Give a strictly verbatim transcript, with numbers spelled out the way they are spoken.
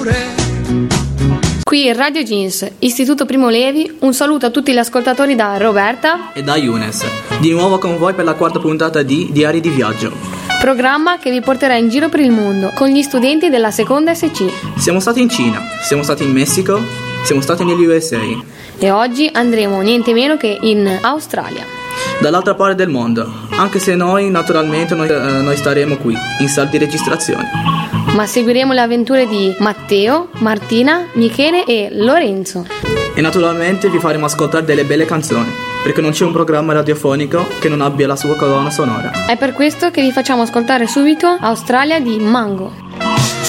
Qui in Radio Jeans, Istituto Primo Levi, un saluto a tutti gli ascoltatori da Roberta e da Younes, di nuovo con voi per la quarta puntata di Diari di Viaggio, programma che vi porterà in giro per il mondo con gli studenti della seconda S C. Siamo stati in Cina, siamo stati in Messico, siamo stati negli U S A e oggi andremo niente meno che in Australia, dall'altra parte del mondo, anche se noi naturalmente noi, eh, noi staremo qui in sala di registrazione. Ma seguiremo le avventure di Matteo, Martina, Michele e Lorenzo. E naturalmente vi faremo ascoltare delle belle canzoni, perché non c'è un programma radiofonico che non abbia la sua colonna sonora. È per questo che vi facciamo ascoltare subito Australia di Mango.